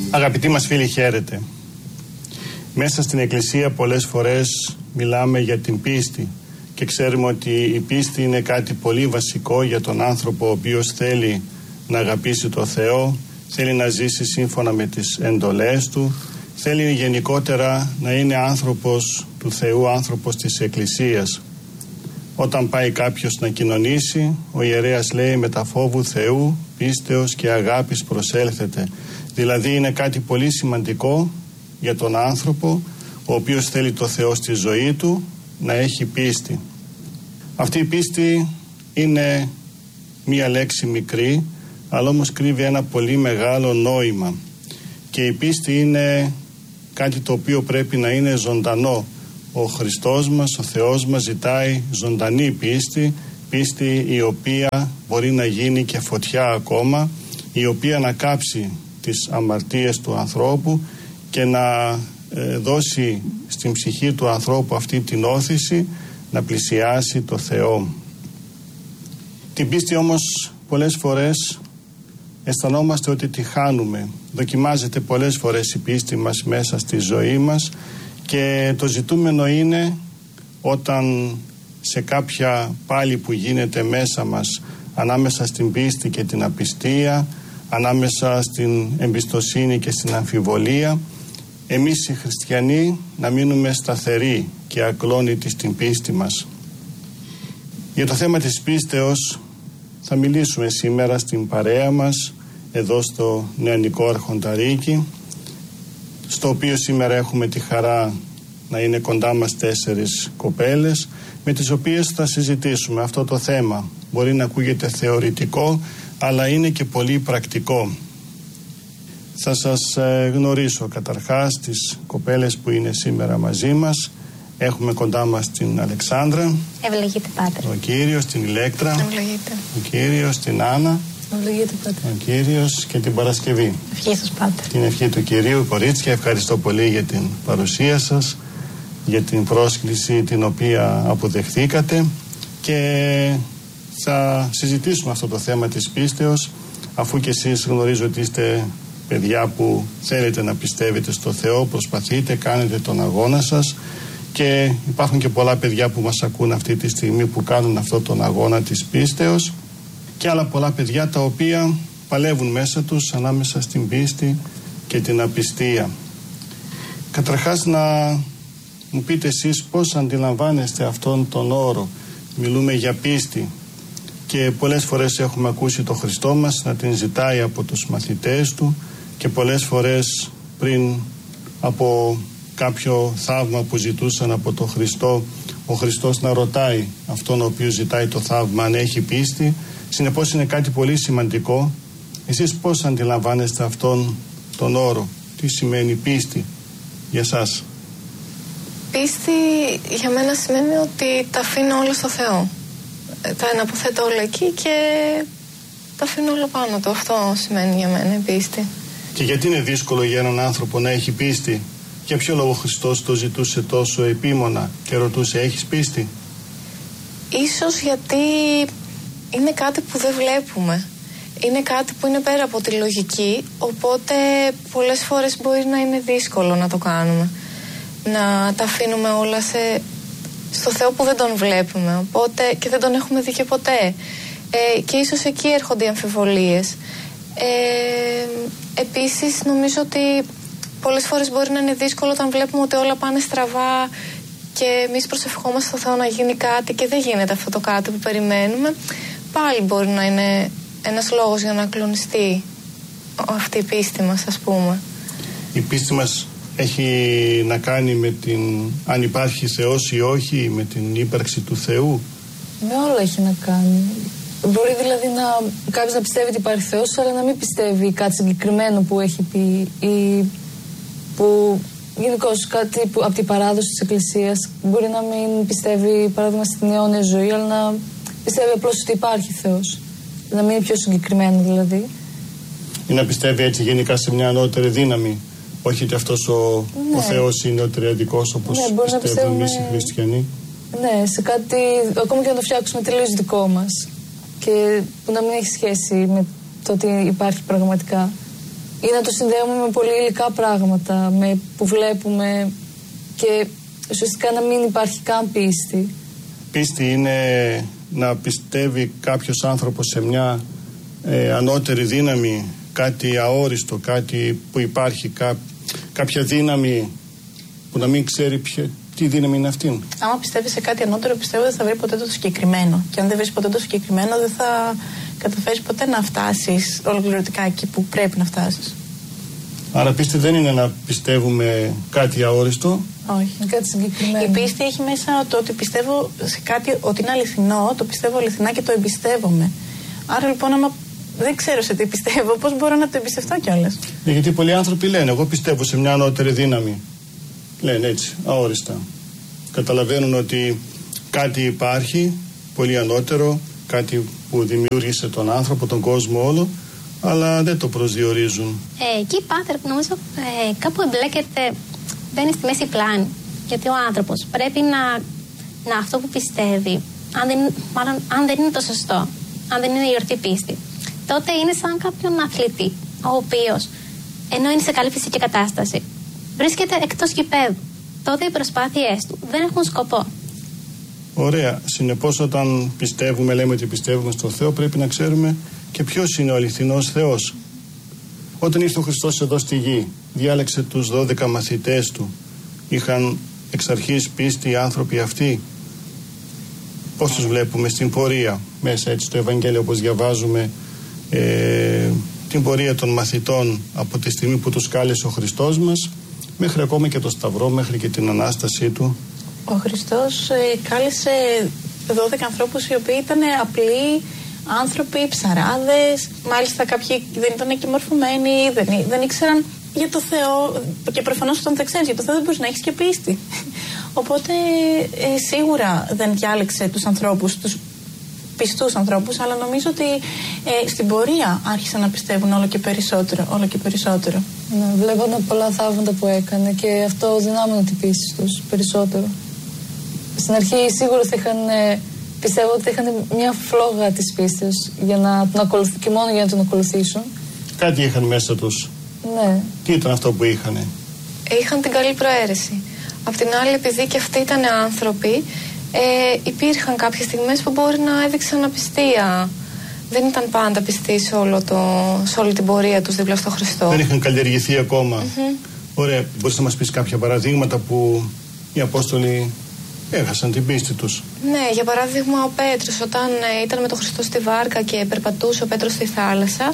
Αγαπητοί μας φίλοι, χαίρετε. Μέσα στην Εκκλησία πολλές φορές μιλάμε για την πίστη και ξέρουμε ότι η πίστη είναι κάτι πολύ βασικό για τον άνθρωπο ο οποίος θέλει να αγαπήσει το Θεό, θέλει να ζήσει σύμφωνα με τις εντολές Του, θέλει γενικότερα να είναι άνθρωπος του Θεού, άνθρωπος της Εκκλησίας. Όταν πάει κάποιος να κοινωνήσει, ο ιερέας λέει με τα φόβου Θεού, πίστεως και αγάπης προσέλθετε. Δηλαδή είναι κάτι πολύ σημαντικό για τον άνθρωπο ο οποίος θέλει το Θεό στη ζωή του να έχει πίστη. Αυτή η πίστη είναι μία λέξη μικρή, αλλά όμως κρύβει ένα πολύ μεγάλο νόημα. Και η πίστη είναι κάτι το οποίο πρέπει να είναι ζωντανό. Ο Χριστός μας, ο Θεός μας ζητάει ζωντανή πίστη, πίστη η οποία μπορεί να γίνει και φωτιά ακόμα, η οποία να κάψει τις αμαρτίες του ανθρώπου και να δώσει στην ψυχή του ανθρώπου αυτή την όθηση να πλησιάσει το Θεό. Την πίστη όμως πολλές φορές αισθανόμαστε ότι τη χάνουμε. Δοκιμάζεται πολλές φορές η πίστη μας μέσα στη ζωή μας και το ζητούμενο είναι όταν σε κάποια πάλη που γίνεται μέσα μας ανάμεσα στην πίστη και την απιστία, ανάμεσα στην εμπιστοσύνη και στην αμφιβολία, εμείς οι χριστιανοί να μείνουμε σταθεροί και ακλόνητοι στην πίστη μας. Για το θέμα της πίστεως θα μιλήσουμε σήμερα στην παρέα μας εδώ στο Νεανικό Αρχονταρίκι, στο οποίο σήμερα έχουμε τη χαρά να είναι κοντά μας 4 κοπέλες με τις οποίες θα συζητήσουμε αυτό το θέμα. Μπορεί να ακούγεται θεωρητικό, αλλά είναι και πολύ πρακτικό. Θα σας γνωρίσω καταρχάς τις κοπέλες που είναι σήμερα μαζί μας. Έχουμε κοντά μας την Αλεξάνδρα. Ευλογείτε, Πάτερ. Ο Κύριος, την Ηλέκτρα. Ευλογείτε. Ο Κύριος, την Άννα. Ευλογείτε, Πάτερ. Ο Κύριος και την Παρασκευή. Ευχή σας, Πάτερ. Την ευχή του Κυρίου. Κορίτσια, ευχαριστώ πολύ για την παρουσία σας, για την πρόσκληση την οποία αποδεχθήκατε και θα συζητήσουμε αυτό το θέμα της πίστεως, αφού και εσείς γνωρίζω ότι είστε παιδιά που θέλετε να πιστεύετε στο Θεό, προσπαθείτε, κάνετε τον αγώνα σας και υπάρχουν και πολλά παιδιά που μας ακούν αυτή τη στιγμή που κάνουν αυτό τον αγώνα της πίστεως και άλλα πολλά παιδιά τα οποία παλεύουν μέσα τους ανάμεσα στην πίστη και την απιστία. Καταρχάς να μου πείτε εσείς πώς αντιλαμβάνεστε αυτόν τον όρο. Μιλούμε για πίστη και πολλές φορές έχουμε ακούσει το Χριστό μας να την ζητάει από τους μαθητές του και πολλές φορές πριν από κάποιο θαύμα που ζητούσαν από τον Χριστό, ο Χριστός να ρωτάει αυτόν ο οποίος ζητάει το θαύμα αν έχει πίστη. Συνεπώς είναι κάτι πολύ σημαντικό. Εσείς πώς αντιλαμβάνεστε αυτόν τον όρο, τι σημαίνει πίστη για σας? Πίστη για μένα σημαίνει ότι τα αφήνω όλα στο Θεό. Τα εναποθέτω όλα εκεί και τα αφήνω όλα πάνω του. Αυτό σημαίνει για μένα η πίστη. Και γιατί είναι δύσκολο για έναν άνθρωπο να έχει πίστη? Για ποιο λόγο ο Χριστός το ζητούσε τόσο επίμονα και ρωτούσε έχεις πίστη? Ίσως γιατί είναι κάτι που δεν βλέπουμε. Είναι κάτι που είναι πέρα από τη λογική, οπότε πολλές φορές μπορεί να είναι δύσκολο να το κάνουμε. Να τα αφήνουμε όλα στο Θεό που δεν τον βλέπουμε, οπότε και δεν τον έχουμε δει και ποτέ. Και ίσως εκεί έρχονται οι αμφιβολίες. Επίσης νομίζω ότι πολλές φορές μπορεί να είναι δύσκολο όταν βλέπουμε ότι όλα πάνε στραβά και εμείς προσευχόμαστε στο Θεό να γίνει κάτι και δεν γίνεται αυτό το κάτι που περιμένουμε. Πάλι μπορεί να είναι ένας λόγος για να κλονιστεί αυτή η πίστη μας, ας πούμε. Η πίστη μας έχει να κάνει με την αν υπάρχει Θεός ή όχι, με την ύπαρξη του Θεού? Με όλα έχει να κάνει. Μπορεί δηλαδή κάποιος να πιστεύει ότι υπάρχει Θεός, αλλά να μην πιστεύει κάτι συγκεκριμένο που έχει πει ή που γενικώς κάτι που, από την παράδοση της Εκκλησίας. Μπορεί να μην πιστεύει παράδειγμα στην αιώνια ζωή, αλλά να πιστεύει απλώς ότι υπάρχει Θεός. Να μην είναι πιο συγκεκριμένο δηλαδή. Ή να πιστεύει έτσι γενικά σε μια ανώτερη δύναμη. Όχι ότι αυτός ο Θεός είναι ο τριαδικός όπως πιστεύουμε εμείς οι χριστιανοί. Ναι, σε κάτι ακόμα και να το φτιάξουμε τελείως δικό μας και που να μην έχει σχέση με το ότι υπάρχει πραγματικά. ή να το συνδέουμε με πολύ υλικά πράγματα που βλέπουμε και ουσιαστικά να μην υπάρχει καν πίστη. Πίστη είναι να πιστεύει κάποιος άνθρωπος σε μια ανώτερη δύναμη, κάτι αόριστο, κάτι που υπάρχει, κάποια δύναμη που να μην ξέρει τι δύναμη είναι αυτή. Άμα πιστεύει σε κάτι ανώτερο, πιστεύω δεν θα βρει ποτέ το συγκεκριμένο. Και αν δεν βρει ποτέ το συγκεκριμένο, δεν θα καταφέρει ποτέ να φτάσει ολοκληρωτικά εκεί που πρέπει να φτάσει. Άρα πίστη δεν είναι να πιστεύουμε κάτι αόριστο. Όχι. Κάτι συγκεκριμένο. Η πίστη έχει μέσα το ότι πιστεύω σε κάτι ότι είναι αληθινό, το πιστεύω αληθινά και το εμπιστεύομαι. Άρα λοιπόν, άμα δεν ξέρω σε τι πιστεύω, πώς μπορώ να το εμπιστευτώ κιόλας? Γιατί πολλοί άνθρωποι λένε, εγώ πιστεύω σε μια ανώτερη δύναμη. Λένε έτσι, αόριστα. Καταλαβαίνουν ότι κάτι υπάρχει, πολύ ανώτερο, κάτι που δημιούργησε τον άνθρωπο, τον κόσμο όλο, αλλά δεν το προσδιορίζουν. Εκεί, Πάτερ, νομίζω κάπου εμπλέκεται, μπαίνει στη μέση πλάνη. Γιατί ο άνθρωπος πρέπει να αυτό που πιστεύει, αν δεν είναι το σωστό, αν δεν είναι η ορθή πίστη, τότε είναι σαν κάποιον αθλητή, ο οποίος, ενώ είναι σε καλή φυσική κατάσταση, βρίσκεται εκτός γηπέδου. Τότε οι προσπάθειές του δεν έχουν σκοπό. Ωραία. Συνεπώς, όταν πιστεύουμε, λέμε ότι πιστεύουμε στο Θεό, πρέπει να ξέρουμε και ποιος είναι ο αληθινός Θεός. Όταν ήρθε ο Χριστός εδώ στη γη, διάλεξε τους 12 μαθητές του. Είχαν εξ αρχής πίστη οι άνθρωποι αυτοί. Πώς τους βλέπουμε στην πορεία, μέσα έτσι στο Ευαγγέλιο, όπως διαβάζουμε την πορεία των μαθητών από τη στιγμή που τους κάλεσε ο Χριστός μας, μέχρι ακόμα και το Σταυρό, μέχρι και την Ανάστασή του. Ο Χριστός κάλεσε 12 ανθρώπους οι οποίοι ήταν απλοί άνθρωποι, ψαράδες, μάλιστα κάποιοι δεν ήταν και μορφωμένοι, δεν ήξεραν για το Θεό, και προφανώς όταν δεν ξέρεις για το Θεό δεν μπορείς να έχεις και πίστη. Οπότε σίγουρα δεν διάλεξε τους ανθρώπους, τους πιστούς ανθρώπους, αλλά νομίζω ότι στην πορεία άρχισαν να πιστεύουν όλο και περισσότερο. Ναι, βλέποντα πολλά θαύματα που έκανε και αυτό δυνάμωνε την πίστη τους περισσότερο. Στην αρχή σίγουρα πιστεύω ότι είχαν μια φλόγα της πίστης για να τον ακολουθήσουν και μόνο για να τον ακολουθήσουν. Κάτι είχαν μέσα τους. Ναι. Τι ήταν αυτό που είχανε? Είχαν την καλή προαίρεση. Απ' την άλλη, επειδή και αυτοί ήταν άνθρωποι, υπήρχαν κάποιες στιγμές που μπορεί να έδειξαν απιστία. Δεν ήταν πάντα πιστοί σε όλη την πορεία τους δίπλα στο Χριστό. Δεν είχαν καλλιεργηθεί ακόμα. Ωραία. Μπορείς να μας πεις κάποια παραδείγματα που οι Απόστολοι έχασαν την πίστη τους? Ναι, για παράδειγμα ο Πέτρος, όταν ήταν με τον Χριστό στη βάρκα και περπατούσε ο Πέτρος στη θάλασσα,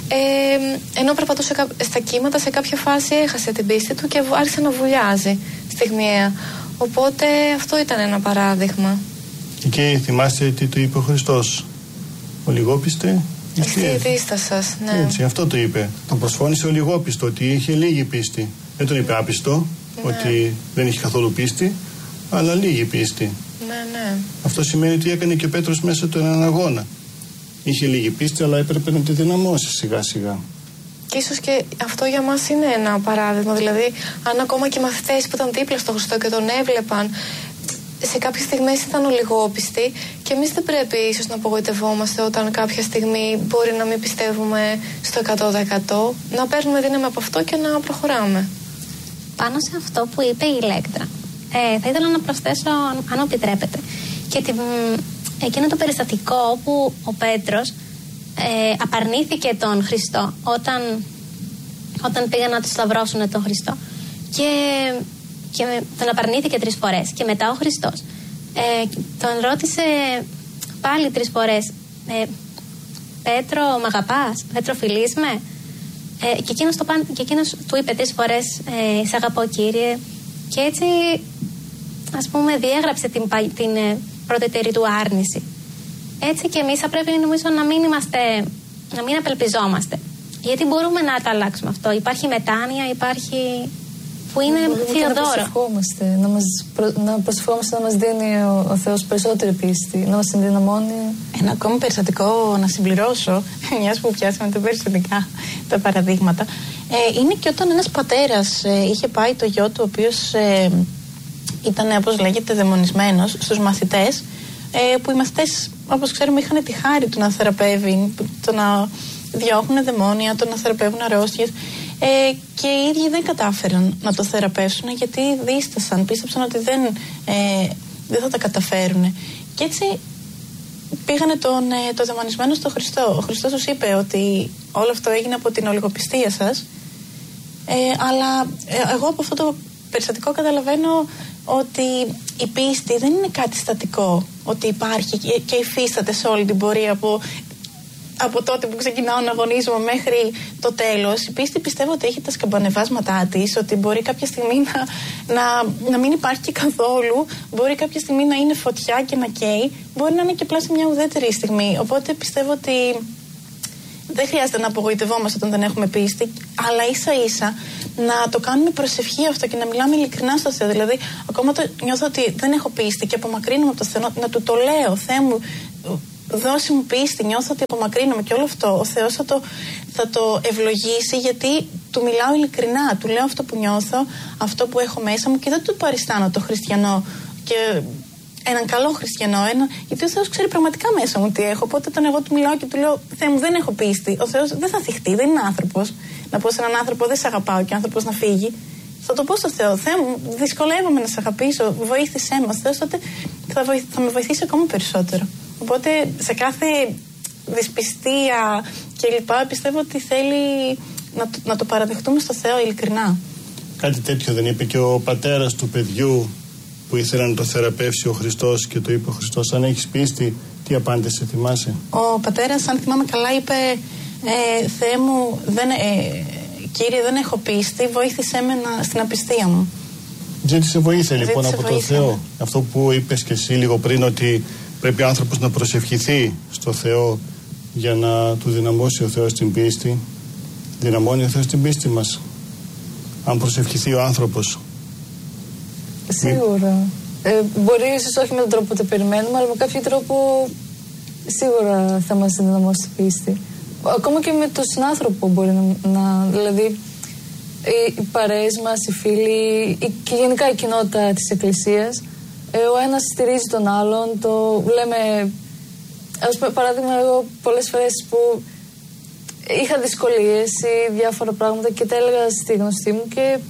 ενώ περπατούσε στα κύματα, σε κάποια φάση έχασε την πίστη του και άρχισε να βουλιάζει στιγμιαία. Οπότε αυτό ήταν ένα παράδειγμα. Και θυμάστε τι του είπε ο Χριστός? Ο λιγόπιστε Στη δίστα σας, ναι. Έτσι, αυτό το είπε. Τον προσφώνησε ο λιγόπιστο, ότι είχε λίγη πίστη. Δεν τον είπε άπιστο, ότι δεν είχε καθόλου πίστη, αλλά λίγη πίστη. Ναι. Αυτό σημαίνει ότι έκανε και ο Πέτρος μέσα του έναν αγώνα. Είχε λίγη πίστη, αλλά έπρεπε να τη δυναμώσει σιγά σιγά. Και ίσως και αυτό για μας είναι ένα παράδειγμα. Δηλαδή, αν ακόμα και μαθητές που ήταν δίπλα στο Χριστό και τον έβλεπαν, σε κάποιες στιγμές ήταν ολιγόπιστοι, και εμείς δεν πρέπει ίσως να απογοητευόμαστε όταν κάποια στιγμή μπορεί να μην πιστεύουμε στο 100%. Να παίρνουμε δύναμη από αυτό και να προχωράμε. Πάνω σε αυτό που είπε η Ηλέκτρα, θα ήθελα να προσθέσω, αν επιτρέπετε, και εκείνο το περιστατικό που ο Πέτρος απαρνήθηκε τον Χριστό όταν πήγαν να του σταυρώσουν τον Χριστό, και τον απαρνήθηκε 3 φορές, και μετά ο Χριστός τον ρώτησε πάλι 3 φορές, Πέτρο, μ' αγαπάς? Πέτρο, φιλείς με? Και εκείνος του είπε 3 φορές, σ' αγαπώ, Κύριε. Και έτσι, ας πούμε, διέγραψε την πρώτερη του άρνηση. Έτσι και εμείς θα πρέπει, νομίζω, να μην απελπιζόμαστε. Γιατί μπορούμε να τα αλλάξουμε αυτό. Υπάρχει μετάνοια, υπάρχει που είναι θειοδόρο. Να προσευχόμαστε να μας δίνει ο Θεός περισσότερη πίστη, να μας ενδυναμώνει. Ένα ακόμη περιστατικό να συμπληρώσω, μιας που πιάσαμε τα περιστατικά, τα παραδείγματα, είναι και όταν ένας πατέρας είχε πάει το γιο του, ο οποίος ήταν, όπως λέγεται, δαιμονισμένος, στους μαθητές, που οι μαθητές, όπως ξέρουμε, είχαν τη χάρη του να θεραπεύει, το να διώχνουν δαιμόνια, το να θεραπεύουν αρρώστιες. Και οι ίδιοι δεν κατάφεραν να το θεραπεύσουν γιατί δίστασαν, πίστεψαν ότι δεν θα τα καταφέρουν. Και έτσι πήγανε το δαιμονισμένο στο Χριστό. Ο Χριστός τους είπε ότι όλο αυτό έγινε από την ολιγοπιστία σας. Αλλά εγώ από αυτό το περιστατικό καταλαβαίνω ότι η πίστη δεν είναι κάτι στατικό, ότι υπάρχει και υφίσταται σε όλη την πορεία από τότε που ξεκινάω να αγωνίζομαι μέχρι το τέλος. Η πίστη πιστεύω ότι έχει τα σκαμπανεβάσματά της, ότι μπορεί κάποια στιγμή να μην υπάρχει και καθόλου, μπορεί κάποια στιγμή να είναι φωτιά και να καίει, μπορεί να είναι και απλά σε μια ουδέτερη στιγμή. Οπότε πιστεύω ότι δεν χρειάζεται να απογοητευόμαστε όταν δεν έχουμε πίστη, αλλά ίσα ίσα να το κάνουμε προσευχή αυτό και να μιλάμε ειλικρινά στο Θεό. Δηλαδή, ακόμα το νιώθω ότι δεν έχω πίστη και απομακρύνομαι από το Θεό, να του το λέω, Θεέ μου, δώσε μου πίστη, νιώθω ότι απομακρύνομαι, και όλο αυτό ο Θεός θα το ευλογήσει, γιατί του μιλάω ειλικρινά, του λέω αυτό που νιώθω, αυτό που έχω μέσα μου, και δεν του παριστάνω το χριστιανό και έναν καλό χριστιανό, γιατί ο Θεός ξέρει πραγματικά μέσα μου τι έχω. Οπότε όταν εγώ του μιλάω και του λέω, Θεέ μου, δεν έχω πίστη, ο Θεός δεν θα θυχτεί, δεν είναι άνθρωπος. Να πω σε έναν άνθρωπο, δεν σε αγαπάω, και ο άνθρωπος να φύγει. Θα το πω στο Θεό, Θεέ μου, δυσκολεύομαι να σε αγαπήσω, βοήθησέ με. Ο Θεός τότε θα με βοηθήσει ακόμα περισσότερο. Οπότε σε κάθε δυσπιστία κλπ. Πιστεύω ότι θέλει να το παραδεχτούμε στο Θεό ειλικρινά. Κάτι τέτοιο δεν είπε και ο πατέρας του παιδιού που ήθελε να το θεραπεύσει ο Χριστός, και το είπε ο Χριστός, αν έχεις πίστη, τι απάντησε, θυμάσαι? Ο πατέρας, αν θυμάμαι καλά, είπε, Θεέ μου, Κύριε, δεν έχω πίστη, βοήθησέ με στην απιστία μου. Ζήτησε βοήθεια λοιπόν από τον Θεό. Αυτό που είπες και εσύ λίγο πριν, ότι πρέπει ο άνθρωπος να προσευχηθεί στο Θεό για να του δυναμώσει ο Θεός την πίστη. Δυναμώνει ο Θεός την πίστη μας, αν προσευχηθεί ο άνθρωπος. Σίγουρα. Μπορεί ίσως όχι με τον τρόπο που το περιμένουμε, αλλά με κάποιο τρόπο σίγουρα θα μας δυναμώσει την πίστη. Ακόμα και με τον συνάνθρωπο μπορεί δηλαδή οι παρέες μας, οι φίλοι και γενικά η κοινότητα της Εκκλησίας, ο ένας στηρίζει τον άλλον, το λέμε, παράδειγμα, εγώ πολλές φορές που είχα δυσκολίες ή διάφορα πράγματα και τα έλεγα στη γνωστή μου και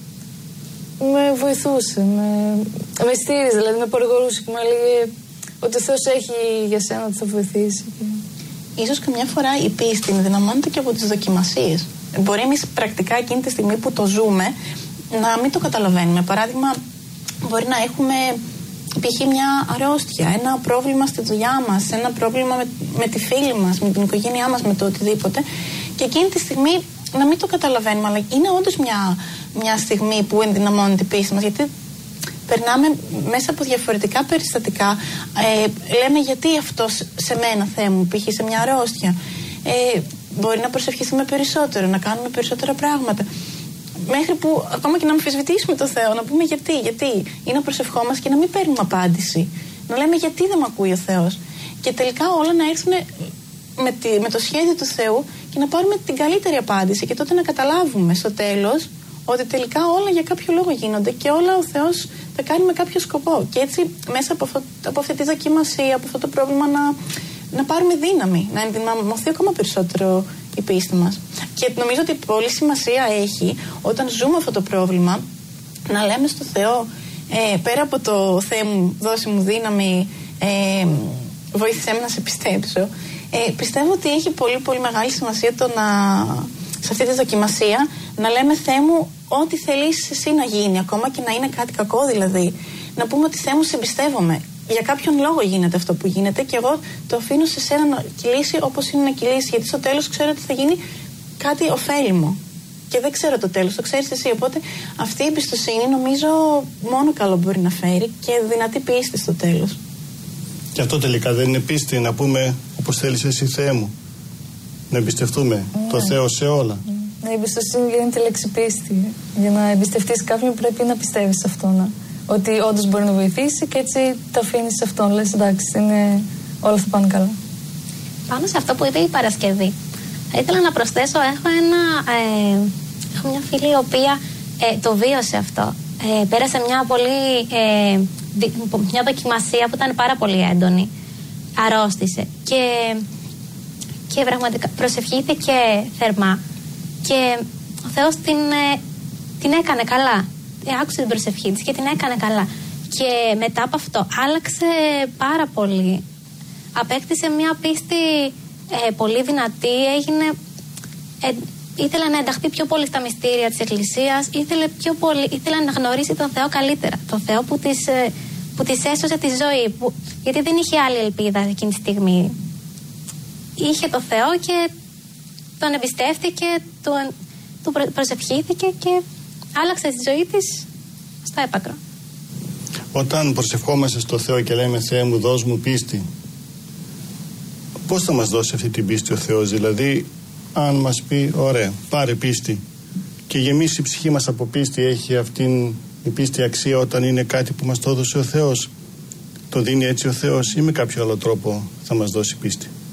με βοηθούσε, με στήριζε, δηλαδή με παρηγορούσε και μου έλεγε ότι ο Θεός έχει για σένα, ότι θα βοηθήσει. Ίσως καμιά φορά η πίστη δυναμώνεται και από τις δοκιμασίες. Μπορεί εμείς πρακτικά εκείνη τη στιγμή που το ζούμε να μην το καταλαβαίνουμε. Παράδειγμα, μπορεί να έχουμε π.χ. μια αρρώστια, ένα πρόβλημα στη δουλειά μας, ένα πρόβλημα με τη φίλη μας, με την οικογένειά μας, με το οτιδήποτε, και εκείνη τη στιγμή να μην το καταλαβαίνουμε, αλλά είναι όντως μια στιγμή που ενδυναμώνει την πίστη μας, γιατί περνάμε μέσα από διαφορετικά περιστατικά. Λέμε, γιατί αυτό σε μένα, Θεέ μου, π.χ. σε μια αρρώστια. Μπορεί να προσευχηθούμε περισσότερο, να κάνουμε περισσότερα πράγματα. Μέχρι που ακόμα και να αμφισβητήσουμε το Θεό, να πούμε γιατί ή να προσευχόμαστε και να μην παίρνουμε απάντηση. Να λέμε γιατί δεν με ακούει ο Θεός. Και τελικά όλα να έρθουν με το σχέδιο του Θεού και να πάρουμε την καλύτερη απάντηση. Και τότε να καταλάβουμε στο τέλος ότι τελικά όλα για κάποιο λόγο γίνονται και όλα ο Θεός τα κάνει με κάποιο σκοπό. Και έτσι μέσα από αυτή τη δοκιμασία, από αυτό το πρόβλημα να πάρουμε δύναμη, να ενδυναμωθεί ακόμα περισσότερο η πίστη μας. Και νομίζω ότι πολύ σημασία έχει όταν ζούμε αυτό το πρόβλημα να λέμε στο Θεό, πέρα από το Θεέ μου, δώσε μου δύναμη, βοήθησέ με να σε πιστέψω, πιστεύω ότι έχει πολύ πολύ μεγάλη σημασία σε αυτή τη δοκιμασία να λέμε, Θεέ μου, ό,τι θέλεις εσύ να γίνει, ακόμα και να είναι κάτι κακό δηλαδή, να πούμε ότι Θεέ μου, σε εμπιστεύομαι. Για κάποιον λόγο γίνεται αυτό που γίνεται και εγώ το αφήνω σε σένα να κυλήσει όπως είναι να κυλήσει, γιατί στο τέλος ξέρω ότι θα γίνει κάτι ωφέλιμο και δεν ξέρω το τέλος, το ξέρεις εσύ. Οπότε αυτή η εμπιστοσύνη νομίζω μόνο καλό μπορεί να φέρει και δυνατή πίστη στο τέλος. Και αυτό τελικά δεν είναι πίστη, να πούμε όπως θέλεις εσύ, Θεέ μου, να εμπιστευτούμε το Θεό σε όλα. Η εμπιστοσύνη γίνεται λέξη πίστη. Για να εμπιστευτείς κάποιον πρέπει να πιστεύεις σε αυτόν, ότι όντως μπορεί να βοηθήσει, και έτσι το αφήνεις σε αυτόν. Λες, εντάξει, όλα θα πάνε καλά. Πάνω σε αυτό που είπε η Παρασκευή, θα ήθελα να προσθέσω, έχω μια φίλη η οποία το βίωσε αυτό. Πέρασε μια δοκιμασία που ήταν πάρα πολύ έντονη. Αρρώστησε. Και και πραγματικά προσευχήθηκε θερμά και ο Θεός την έκανε καλά. Άκουσε την προσευχή της και την έκανε καλά. Και μετά από αυτό άλλαξε πάρα πολύ. Απέκτησε μια πίστη πολύ δυνατή, ήθελε να ενταχθεί πιο πολύ στα μυστήρια της Εκκλησίας, ήθελε να γνωρίσει τον Θεό καλύτερα. Τον Θεό που της έσωσε τη ζωή, γιατί δεν είχε άλλη ελπίδα εκείνη τη στιγμή. Είχε το Θεό και τον εμπιστεύτηκε, του προσευχήθηκε και άλλαξε τη ζωή της στο έπακρο. Όταν προσευχόμαστε στο Θεό και λέμε Θεέ μου δώσ' μου πίστη, πώς θα μας δώσει αυτή την πίστη ο Θεός? Δηλαδή αν μας πει ωραία πάρε πίστη και γεμίσει η ψυχή μας από πίστη, έχει αυτήν η πίστη αξία όταν είναι κάτι που μας το έδωσε ο Θεός? Το δίνει έτσι ο Θεός ή με κάποιο άλλο τρόπο θα μας δώσει πίστη?